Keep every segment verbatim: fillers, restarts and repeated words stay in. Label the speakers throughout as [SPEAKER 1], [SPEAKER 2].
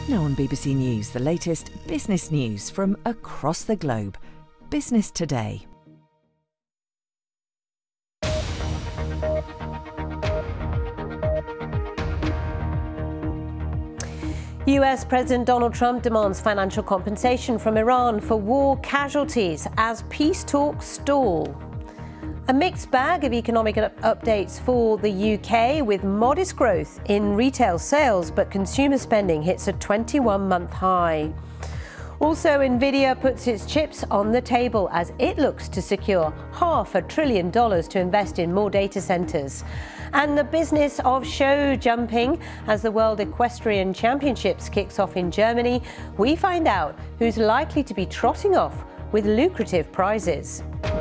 [SPEAKER 1] Now on B B C News, the latest business news from across the globe. Business Today.
[SPEAKER 2] U S President Donald Trump demands financial compensation from Iran for war casualties as peace talks stall. A mixed bag of economic updates for the U K, with modest growth in retail sales, but consumer spending hits a twenty-one month high. Also, Nvidia puts its chips on the table as it looks to secure half a trillion dollars to invest in more data centers. And the business of show jumping as the World Equestrian Championships kicks off in Germany. We find out who's likely to be trotting off with lucrative prizes.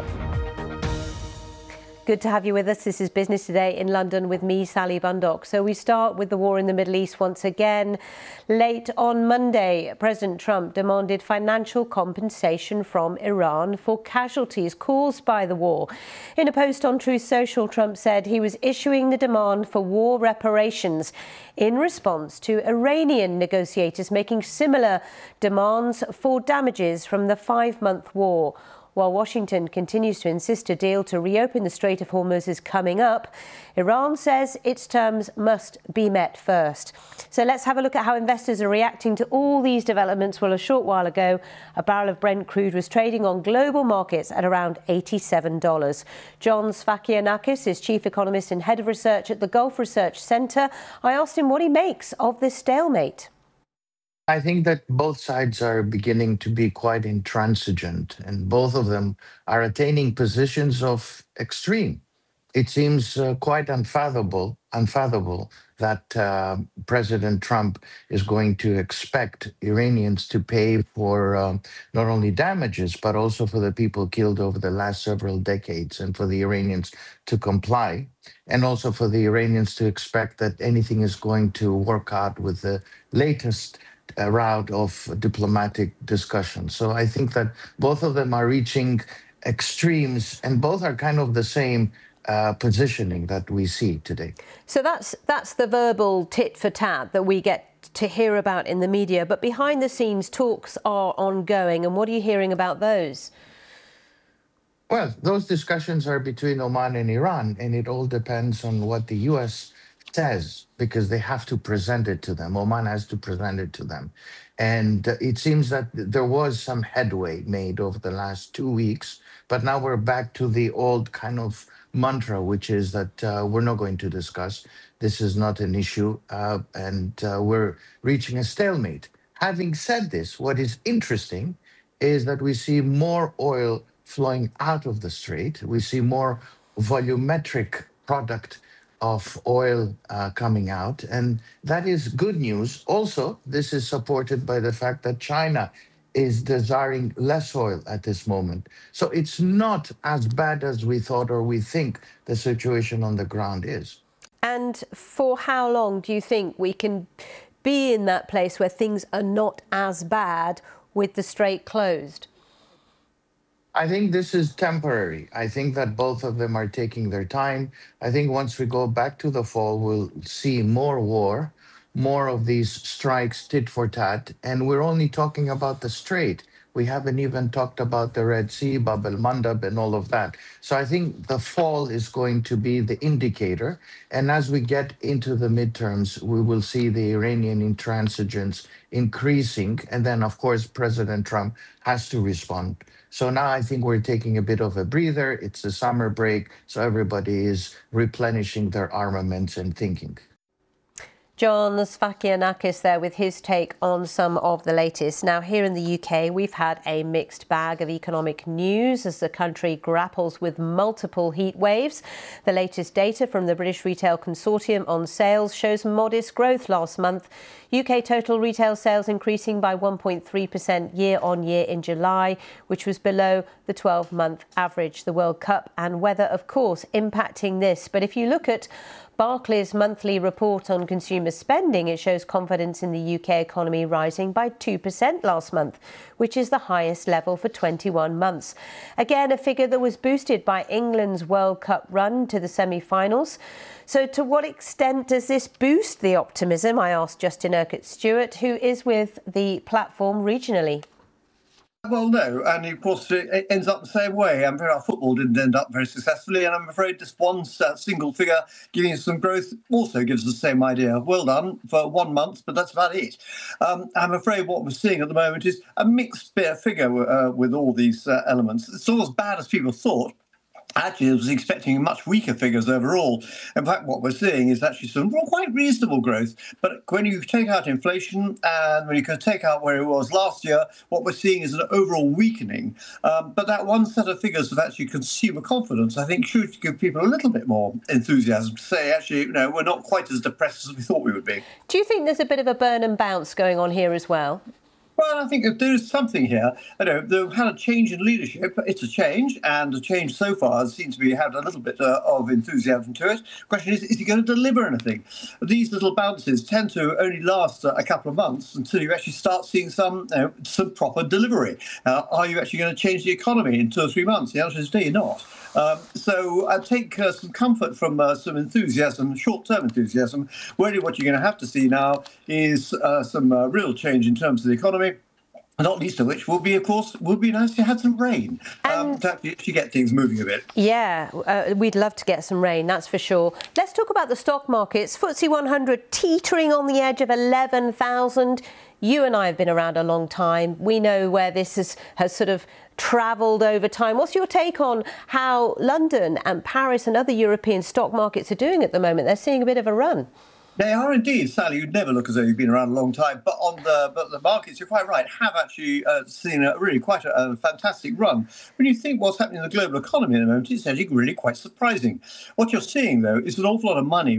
[SPEAKER 2] Good to have you with us. This is Business Today in London with me, Sally Bundock. So we start with the war in the Middle East once again. Late on Monday, President Trump demanded financial compensation from Iran for casualties caused by the war. In a post on Truth Social, Trump said he was issuing the demand for war reparations in response to Iranian negotiators making similar demands for damages from the five-month war. While Washington continues to insist a deal to reopen the Strait of Hormuz is coming up, Iran says its terms must be met first. So let's have a look at how investors are reacting to all these developments. Well, a short while ago, a barrel of Brent crude was trading on global markets at around eighty-seven dollars. John Sfakianakis is chief economist and head of research at the Gulf Research Center. I asked him what he makes of this stalemate.
[SPEAKER 3] I think that both sides are beginning to be quite intransigent, and both of them are attaining positions of extreme. It seems uh, quite unfathomable, unfathomable that uh, President Trump is going to expect Iranians to pay for uh, not only damages, but also for the people killed over the last several decades, and for the Iranians to comply, and also for the Iranians to expect that anything is going to work out with the latest a route of diplomatic discussion. So I think that both of them are reaching extremes, and both are kind of the same uh, positioning that we see today.
[SPEAKER 2] So that's that's the verbal tit for tat that we get to hear about in the media. But behind the scenes, talks are ongoing. And what are you hearing about those?
[SPEAKER 3] Well, those discussions are between Oman and Iran, and it all depends on what the U S says, because they have to present it to them. Oman has to present it to them. And uh, it seems that there was some headway made over the last two weeks, but now we're back to the old kind of mantra, which is that uh, we're not going to discuss. This is not an issue, uh, and uh, we're reaching a stalemate. Having said this, what is interesting is that we see more oil flowing out of the strait. We see more volumetric product of oil uh, coming out, and that is good news. Also, this is supported by the fact that China is desiring less oil at this moment. So it's not as bad as we thought, or we think the situation on the ground is.
[SPEAKER 2] And for how long do you think we can be in that place where things are not as bad with the strait closed?
[SPEAKER 3] I think this is temporary. I think that both of them are taking their time. I think once we go back to the fall, we'll see more war, more of these strikes, tit for tat. And we're only talking about the strait. We haven't even talked about the Red Sea, Bab el-Mandab, and all of that. So I think the fall is going to be the indicator. And as we get into the midterms, we will see the Iranian intransigence increasing. And then, of course, President Trump has to respond. So now I think we're taking a bit of a breather. It's the summer break, so everybody is replenishing their armaments and thinking.
[SPEAKER 2] John Sfakianakis there with his take on some of the latest. Now, here in the U K, we've had a mixed bag of economic news as the country grapples with multiple heat waves. The latest data from the British Retail Consortium on sales shows modest growth last month. U K total retail sales increasing by one point three percent year on year in July, which was below the twelve month average. The World Cup and weather, of course, impacting this. But if you look at Barclays' monthly report on consumer spending, it shows confidence in the U K economy rising by two percent last month, which is the highest level for twenty-one months. Again, a figure that was boosted by England's World Cup run to the semi-finals. So to what extent does this boost the optimism? I asked Justin Urquhart-Stewart, who is with the platform regionally.
[SPEAKER 4] Well, no, and of course it ends up the same way. I'm afraid our football didn't end up very successfully, and I'm afraid just one uh, single figure giving us some growth also gives us the same idea. Well done for one month, but that's about it. Um, I'm afraid what we're seeing at the moment is a mixed figure uh, with all these uh, elements. It's not as bad as people thought. Actually, I was expecting much weaker figures overall. In fact, what we're seeing is actually some quite reasonable growth. But when you take out inflation and when you can take out where it was last year, what we're seeing is an overall weakening. Um, but that one set of figures of actually consumer confidence, I think, should give people a little bit more enthusiasm to say, actually, you know, we're not quite as depressed as we thought we would be.
[SPEAKER 2] Do you think there's a bit of a burn and bounce going on here as well?
[SPEAKER 4] Well, I think if there is something here. I know they've had a change in leadership. It's a change, and the change so far seems to be had a little bit uh, of enthusiasm to it. The question is, is he going to deliver anything? These little bounces tend to only last uh, a couple of months until you actually start seeing some you know, some proper delivery. Uh, are you actually going to change the economy in two or three months? The answer is no, you're not. Um, so I take uh, some comfort from uh, some enthusiasm, short-term enthusiasm. Really what you're going to have to see now is uh, some uh, real change in terms of the economy. Not least of which will be, of course, would be nice to have some rain um, to actually get things moving a bit.
[SPEAKER 2] Yeah, uh, we'd love to get some rain, that's for sure. Let's talk about the stock markets. F T S E one hundred teetering on the edge of eleven thousand. You and I have been around a long time. We know where this is, has sort of travelled over time. What's your take on how London and Paris and other European stock markets are doing at the moment? They're seeing a bit of a run.
[SPEAKER 4] They are indeed, Sally. You'd never look as though you've been around a long time, but on the but the markets, you're quite right, have actually uh, seen a really quite a, a fantastic run. When you think what's happening in the global economy at the moment, it's actually really quite surprising. What you're seeing, though, is an awful lot of money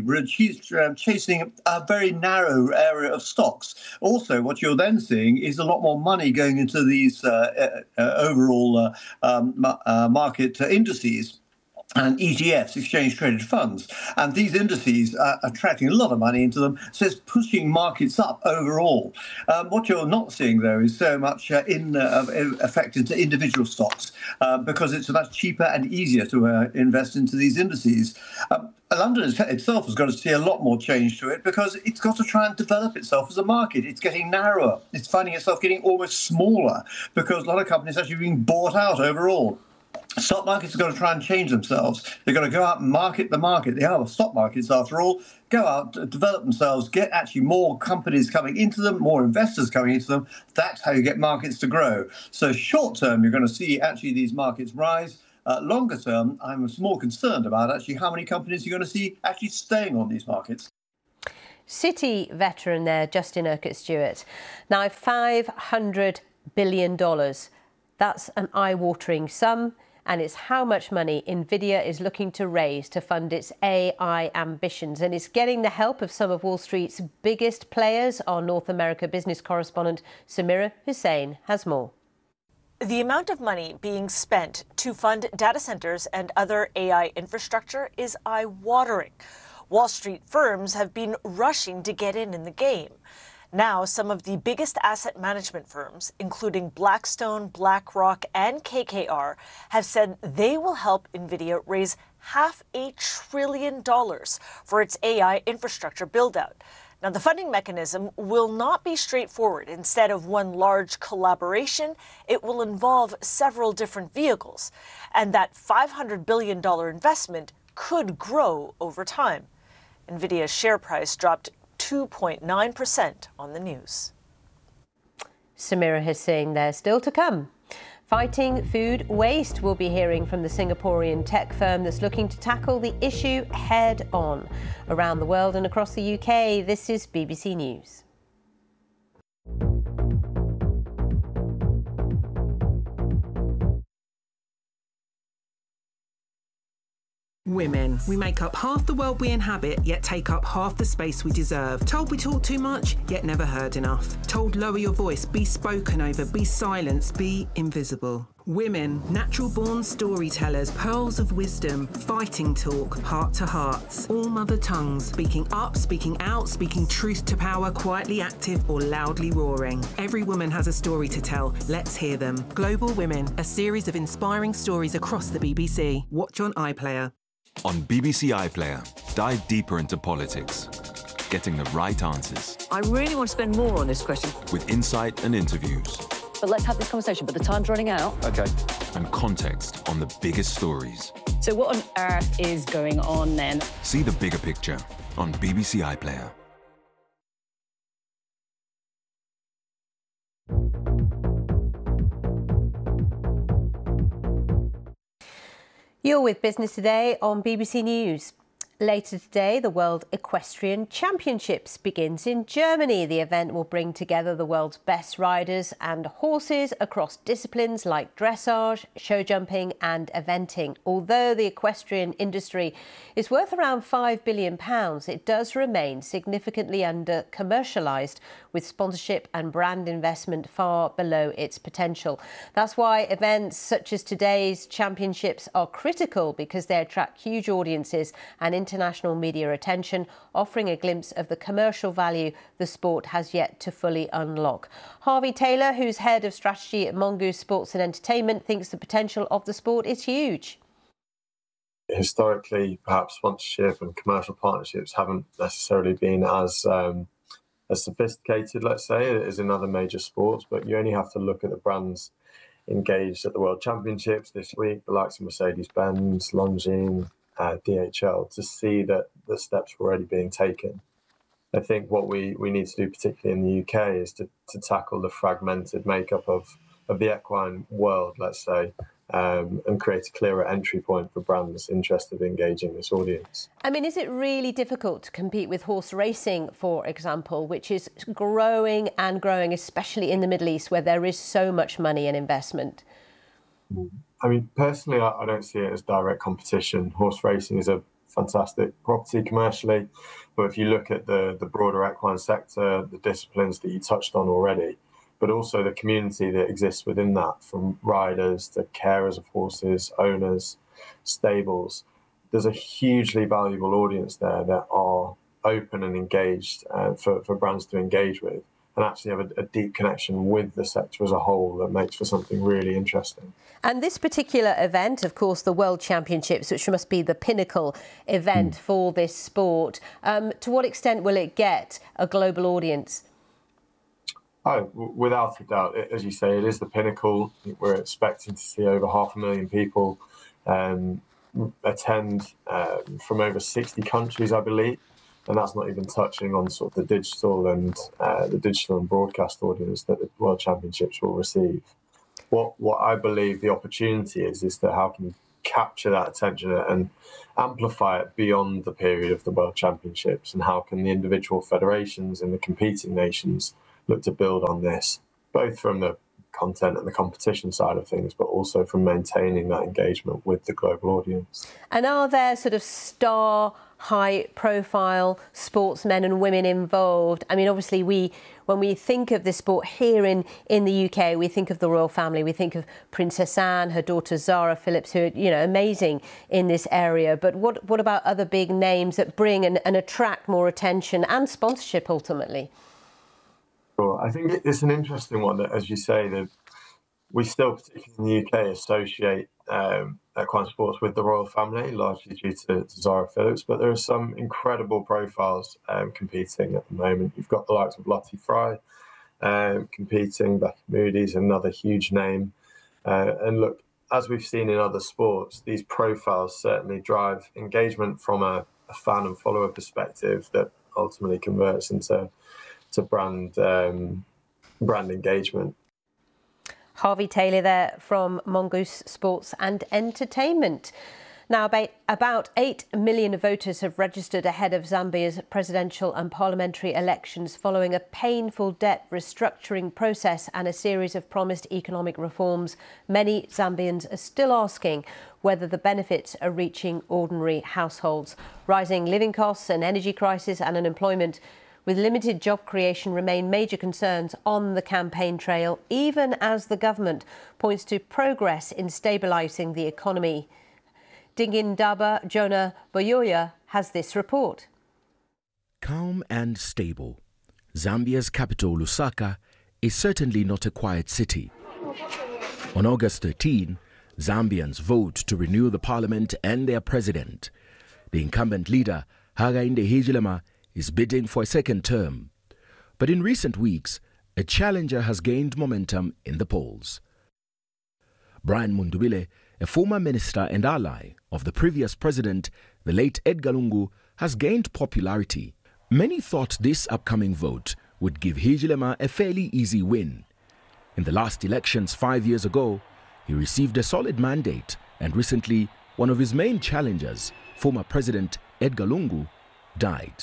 [SPEAKER 4] chasing a very narrow area of stocks. Also, what you're then seeing is a lot more money going into these uh, uh, overall uh, um, uh, market uh, indices and E T Fs, exchange-traded funds. And these indices are attracting a lot of money into them, so it's pushing markets up overall. Um, what you're not seeing, though, is so much uh, in uh, effect into individual stocks, uh, because it's much cheaper and easier to uh, invest into these indices. Um, London itself has got to see a lot more change to it because it's got to try and develop itself as a market. It's getting narrower. It's finding itself getting almost smaller because a lot of companies are actually being bought out overall. Stock markets have got to try and change themselves. They've got to go out and market the market. They are stock markets, after all. Go out, develop themselves, get actually more companies coming into them, more investors coming into them. That's how you get markets to grow. So short term, you're going to see actually these markets rise. Uh, longer term, I'm more concerned about actually how many companies you're going to see actually staying on these markets.
[SPEAKER 2] Citi veteran there, Justin Urquhart-Stewart. Now, five hundred billion dollars. That's an eye-watering sum. And it's how much money Nvidia is looking to raise to fund its A I ambitions. And it's getting the help of some of Wall Street's biggest players. Our North America business correspondent Samira Hussain has more.
[SPEAKER 5] The amount of money being spent to fund data centers and other A I infrastructure is eye-watering. Wall Street firms have been rushing to get in in the game. Now, some of the biggest asset management firms, including Blackstone, BlackRock, and K K R, have said they will help Nvidia raise half a trillion dollars for its A I infrastructure build-out. Now, the funding mechanism will not be straightforward. Instead of one large collaboration, it will involve several different vehicles. And that five hundred billion dollars investment could grow over time. Nvidia's share price dropped two point nine percent on the news.
[SPEAKER 2] Samira Hussain there, still to come. Fighting food waste, we'll be hearing from the Singaporean tech firm that's looking to tackle the issue head on. Around the world and across the U K, this is B B C News.
[SPEAKER 6] Women. We make up half the world we inhabit, yet take up half the space we deserve. Told we talk too much, yet never heard enough. Told lower your voice, be spoken over, be silenced, be invisible. Women, natural-born storytellers, pearls of wisdom, fighting talk, heart to hearts, all mother tongues, speaking up, speaking out, speaking truth to power, quietly active or loudly roaring. Every woman has a story to tell. Let's hear them. Global Women, a series of inspiring stories across the B B C. Watch on iPlayer.
[SPEAKER 7] On B B C iPlayer, dive deeper into politics, getting the right answers.
[SPEAKER 8] I really want to spend more on this question.
[SPEAKER 7] With insight and interviews.
[SPEAKER 8] But let's have this conversation, but the time's running out.
[SPEAKER 7] Okay. And context on the biggest stories.
[SPEAKER 9] So what on earth is going on then?
[SPEAKER 7] See the bigger picture on B B C iPlayer.
[SPEAKER 2] You're with Business Today on B B C News. Later today, the World Equestrian Championships begins in Germany. The event will bring together the world's best riders and horses across disciplines like dressage, show jumping and eventing. Although the equestrian industry is worth around five billion pounds, it does remain significantly under-commercialised, with sponsorship and brand investment far below its potential. That's why events such as today's championships are critical, because they attract huge audiences and international media attention, offering a glimpse of the commercial value the sport has yet to fully unlock. Harvey Taylor, who's head of strategy at Mongoose Sports and Entertainment, thinks the potential of the sport is huge.
[SPEAKER 10] Historically, perhaps sponsorship and commercial partnerships haven't necessarily been as um, as sophisticated, let's say, as in other major sports, but you only have to look at the brands engaged at the World Championships this week, the likes of Mercedes-Benz, Longines, uh, D H L, to see that the steps were already being taken. I think what we, we need to do, particularly in the U K, is to, to tackle the fragmented makeup of, of the equine world, let's say, um, and create a clearer entry point for brands interested in engaging this audience.
[SPEAKER 2] I mean, is it really difficult to compete with horse racing, for example, which is growing and growing, especially in the Middle East, where there is so much money and investment?
[SPEAKER 10] I mean, personally, I, I don't see it as direct competition. Horse racing is a fantastic property commercially, but if you look at the, the broader equine sector, the disciplines that you touched on already, but also the community that exists within that, from riders to carers of horses, owners, stables, there's a hugely valuable audience there that are open and engaged uh, for, for brands to engage with, and actually have a, a deep connection with the sector as a whole that makes for something really interesting.
[SPEAKER 2] And this particular event, of course, the World Championships, which must be the pinnacle event mm. for this sport, um, to what extent will it get a global audience?
[SPEAKER 10] Oh, without a doubt. As you say, it is the pinnacle. We're expecting to see over half a million people um, attend uh, from over sixty countries, I believe. And that's not even touching on sort of the digital and uh, the digital and broadcast audience that the World Championships will receive. What what I believe the opportunity is, is that how can you capture that attention and amplify it beyond the period of the World Championships, and how can the individual federations and the competing nations look to build on this, both from the content and the competition side of things, but also from maintaining that engagement with the global audience.
[SPEAKER 2] And are there sort of star, high-profile sportsmen and women involved? I mean, obviously, we when we think of this sport here in, in the U K, we think of the royal family. We think of Princess Anne, her daughter Zara Phillips, who are, you know, amazing in this area. But what what about other big names that bring and, and attract more attention and sponsorship ultimately?
[SPEAKER 10] Sure. I think it's an interesting one that, as you say, that we still, particularly in the U K, associate um, equine sports with the royal family, largely due to, to Zara Phillips. But there are some incredible profiles um, competing at the moment. You've got the likes of Lottie Fry um, competing, Becky Moody's another huge name. Uh, and look, as we've seen in other sports, these profiles certainly drive engagement from a, a fan and follower perspective that ultimately converts into to brand um, brand engagement.
[SPEAKER 2] Harvey Taylor there from Mongoose Sports and Entertainment. Now, about, about eight million voters have registered ahead of Zambia's presidential and parliamentary elections following a painful debt restructuring process and a series of promised economic reforms. Many Zambians are still asking whether the benefits are reaching ordinary households. Rising living costs, an energy crisis and unemployment with limited job creation remain major concerns on the campaign trail, even as the government points to progress in stabilising the economy. Dingindaba Jonah Boyoya has this report.
[SPEAKER 11] Calm and stable. Zambia's capital, Lusaka, is certainly not a quiet city. On August thirteenth, Zambians vote to renew the parliament and their president. The incumbent leader, Hakainde Hichilema, is bidding for a second term. But in recent weeks, a challenger has gained momentum in the polls. Brian Mundubile, a former minister and ally of the previous president, the late Edgar Lungu, has gained popularity. Many thought this upcoming vote would give Hichilema a fairly easy win. In the last elections five years ago, he received a solid mandate, and recently one of his main challengers, former President Edgar Lungu, died.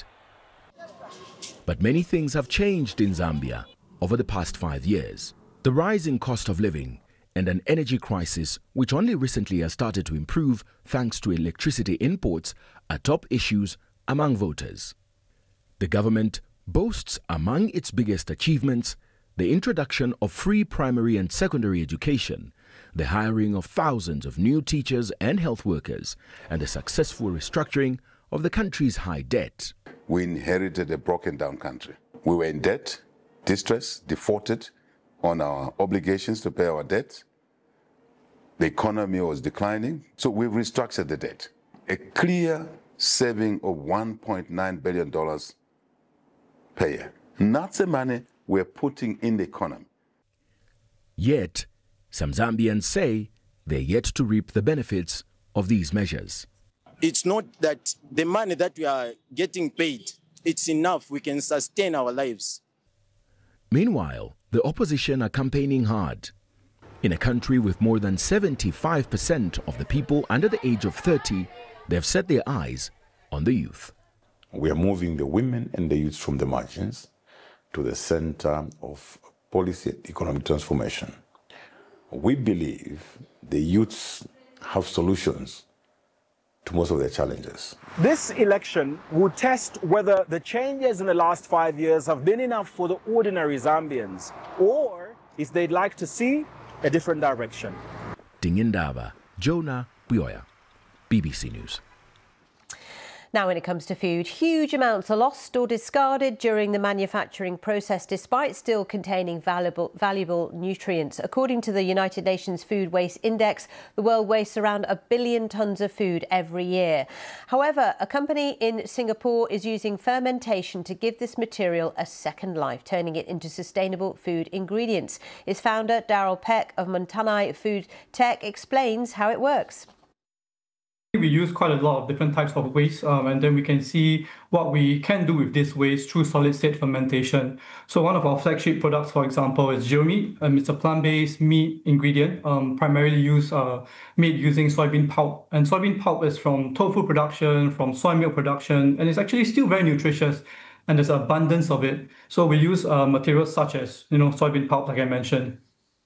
[SPEAKER 11] But many things have changed in Zambia over the past five years. The rising cost of living and an energy crisis, which only recently has started to improve thanks to electricity imports, are top issues among voters. The government boasts among its biggest achievements the introduction of free primary and secondary education, the hiring of thousands of new teachers and health workers, and the successful restructuring of the country's high debt.
[SPEAKER 12] We inherited a broken down country. We were in debt, distressed, defaulted on our obligations to pay our debt. The economy was declining, so we restructured the debt. A clear saving of one point nine billion dollars per year. And that's the money we're putting in the economy.
[SPEAKER 11] Yet, some Zambians say they're yet to reap the benefits of these measures.
[SPEAKER 13] It's not that the money that we are getting paid, it's enough, we can sustain our lives.
[SPEAKER 11] Meanwhile, the opposition are campaigning hard. In a country with more than seventy-five percent of the people under the age of thirty, they've set their eyes on the youth.
[SPEAKER 14] We are moving the women and the youth from the margins to the center of policy and economic transformation. We believe the youths have solutions to most of their challenges.
[SPEAKER 15] This election will test whether the changes in the last five years have been enough for the ordinary Zambians, or if they'd like to see a different direction.
[SPEAKER 11] Dingindaba Jonah Boyoya, B B C News.
[SPEAKER 2] Now, when it comes to food, huge amounts are lost or discarded during the manufacturing process, despite still containing valuable, valuable nutrients. According to the United Nations Food Waste Index, the world wastes around a billion tonnes of food every year. However, a company in Singapore is using fermentation to give this material a second life, turning it into sustainable food ingredients. Its founder, Daryl Peck of Montanai Food Tech, explains how it works.
[SPEAKER 16] We use quite a lot of different types of waste, um, and then we can see what we can do with this waste through solid-state fermentation. So one of our flagship products, for example, is Geo Meat. Um, it's a plant-based meat ingredient, um, primarily used uh, made using soybean pulp. And soybean pulp is from tofu production, from soy milk production, and it's actually still very nutritious, and there's abundance of it. So we use uh, materials such as, you know, soybean pulp, like I mentioned.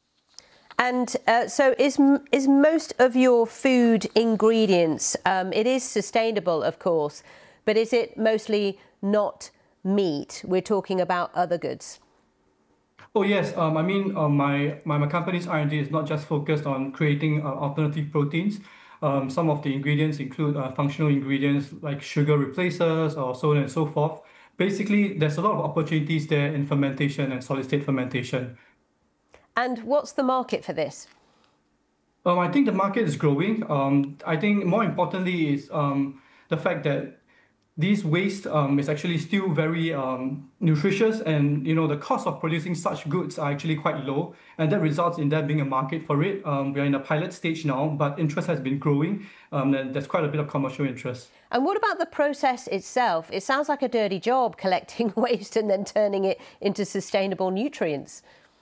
[SPEAKER 2] And uh, so is is most of your food ingredients, um, it is sustainable, of course, but is it mostly not meat? We're talking about other goods.
[SPEAKER 16] Oh, yes. Um, I mean, uh, my, my, my company's R and D is not just focused on creating uh, alternative proteins. Um, some of the ingredients include uh, functional ingredients like sugar replacers or so on and so forth. Basically, there's a lot of opportunities there in fermentation and solid-state fermentation.
[SPEAKER 2] And what's the market for this?
[SPEAKER 16] Um, I think the market is growing. Um, I think more importantly is um, the fact that this waste um, is actually still very um, nutritious, and you know the cost of producing such goods are actually quite low, and that results in there being a market for it. Um, we are in a pilot stage now, but interest has been growing. Um, and there's quite a bit of commercial interest.
[SPEAKER 2] And what about the process itself? It sounds like a dirty job, collecting waste and then turning it into sustainable nutrients.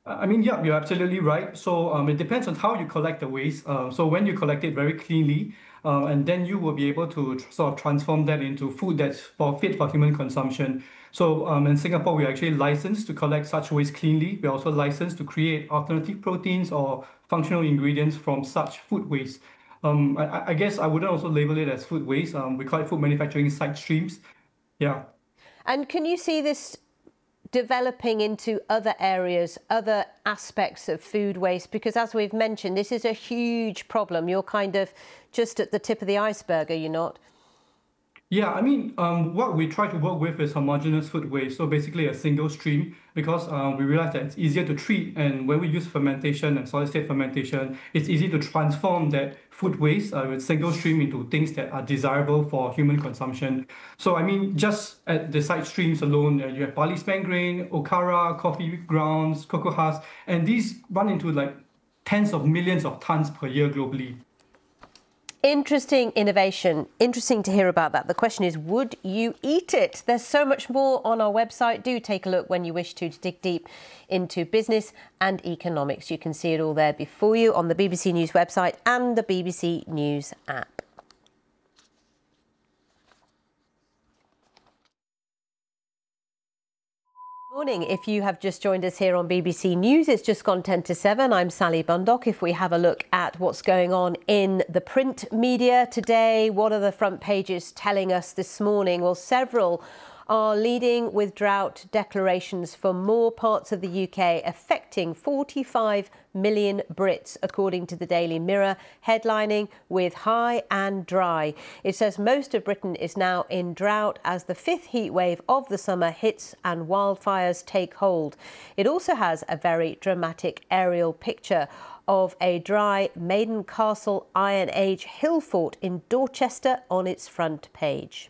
[SPEAKER 16] I mean, yeah, you're absolutely right. So um, it depends on how you collect the waste. Um, so when you collect it very cleanly, uh, and then you will be able to tr- sort of transform that into food that's for fit for human consumption. So um, in Singapore, we're actually licensed to collect such waste cleanly. We're also licensed to create alternative proteins or functional ingredients from such food waste. Um, I, I guess I wouldn't also label it as food waste. Um, we call it food manufacturing side streams. Yeah.
[SPEAKER 2] And can you see this developing into other areas, other aspects of food waste? Because as we've mentioned, this is a huge problem. You're kind of just at the tip of the iceberg, are you not?
[SPEAKER 16] Yeah, I mean, um, what we try to work with is homogeneous food waste, so basically a single stream, because um, we realize that it's easier to treat, and when we use fermentation and solid state fermentation, it's easy to transform that food waste uh, with single stream into things that are desirable for human consumption. So, I mean, just at the side streams alone, uh, you have barley spent grain, okara, coffee grounds, cocoa husk, and these run into like tens of millions of tons per year globally.
[SPEAKER 2] Interesting innovation. Interesting to hear about that. The question is, would you eat it? There's so much more on our website. Do take a look when you wish to dig deep into business and economics. You can see it all there before you on the B B C News website and the B B C News app. Morning. If you have just joined us here on B B C News, it's just gone ten to seven. I'm Sally Bundock. If we have a look at what's going on in the print media today, what are the front pages telling us this morning? Well, several are leading with drought declarations for more parts of the U K, affecting forty-five million Brits, according to the Daily Mirror, headlining with high and dry. It says most of Britain is now in drought as the fifth heat wave of the summer hits and wildfires take hold. It also has a very dramatic aerial picture of a dry Maiden Castle Iron Age hill fort in Dorchester on its front page.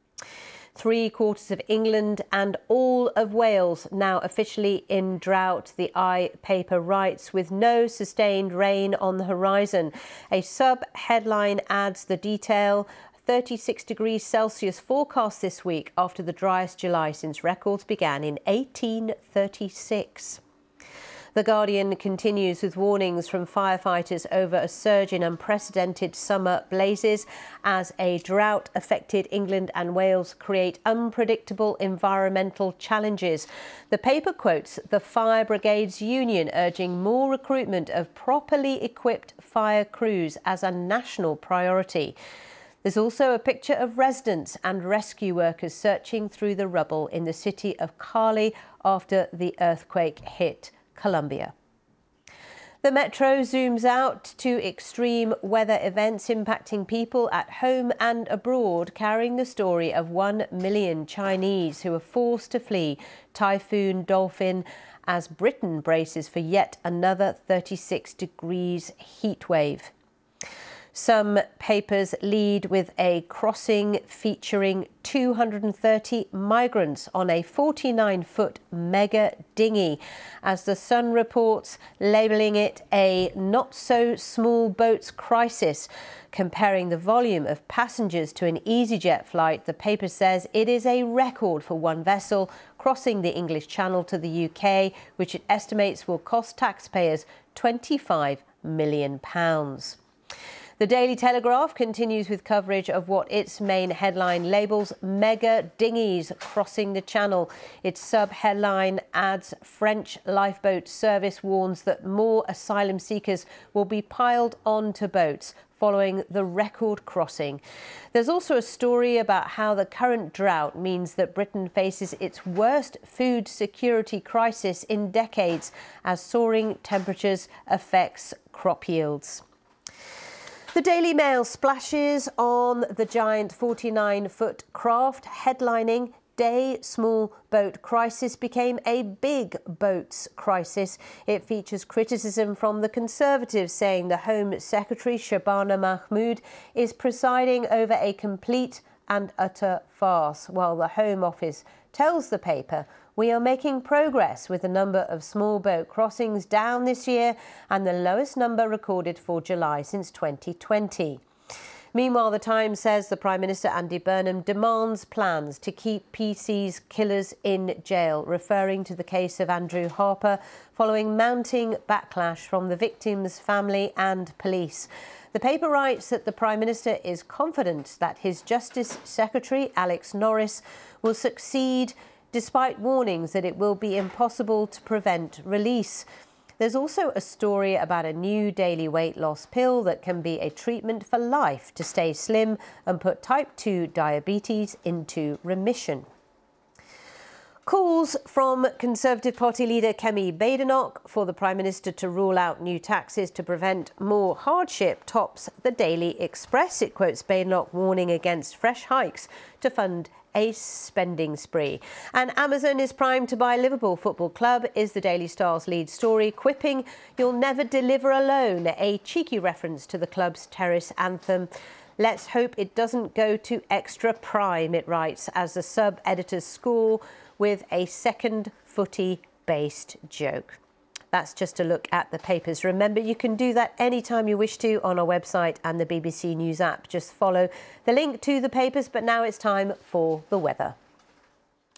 [SPEAKER 2] Three quarters of England and all of Wales now officially in drought, the I paper writes, with no sustained rain on the horizon. A sub-headline adds the detail. thirty-six degrees Celsius forecast this week after the driest July since records began in eighteen thirty-six. The Guardian continues with warnings from firefighters over a surge in unprecedented summer blazes as a drought affected England and Wales create unpredictable environmental challenges. The paper quotes the Fire Brigades Union urging more recruitment of properly equipped fire crews as a national priority. There's also a picture of residents and rescue workers searching through the rubble in the city of Cali after the earthquake hit Colombia. The Metro zooms out to extreme weather events impacting people at home and abroad, carrying the story of one million Chinese who are forced to flee Typhoon Dolphin as Britain braces for yet another thirty-six degrees heat wave. Some papers lead with a crossing featuring two hundred thirty migrants on a forty-nine foot mega dinghy, as the Sun reports, labelling it a not-so-small boats crisis. Comparing the volume of passengers to an EasyJet flight, the paper says it is a record for one vessel crossing the English Channel to the U K, which it estimates will cost taxpayers twenty-five million pounds. The Daily Telegraph continues with coverage of what its main headline labels mega dinghies crossing the Channel. Its sub-headline adds French lifeboat service warns that more asylum seekers will be piled onto boats following the record crossing. There's also a story about how the current drought means that Britain faces its worst food security crisis in decades as soaring temperatures affects crop yields. The Daily Mail splashes on the giant forty-nine foot craft, headlining Day Small Boat Crisis became a big boats crisis. It features criticism from the Conservatives, saying the Home Secretary Shabana Mahmood is presiding over a complete and utter farce, while the Home Office tells the paper we are making progress with the number of small boat crossings down this year and the lowest number recorded for July since twenty twenty. Meanwhile, The Times says the Prime Minister, Andy Burnham, demands plans to keep P C's killers in jail, referring to the case of Andrew Harper following mounting backlash from the victim's family and police. The paper writes that the Prime Minister is confident that his Justice Secretary, Alex Norris, will succeed despite warnings that it will be impossible to prevent release. There's also a story about a new daily weight loss pill that can be a treatment for life to stay slim and put type two diabetes into remission. Calls from Conservative Party leader Kemi Badenoch for the Prime Minister to rule out new taxes to prevent more hardship tops the Daily Express. It quotes Badenoch warning against fresh hikes to fund a spending spree. And Amazon is primed to buy Liverpool Football Club is the Daily Star's lead story, quipping, "You'll never deliver alone," a cheeky reference to the club's terrace anthem. Let's hope it doesn't go to extra prime, it writes, as the sub-editors score with a second footy-based joke. That's just a look at the papers. Remember, you can do that anytime you wish to on our website and the B B C News app. Just follow the link to the papers. But now it's time for the weather.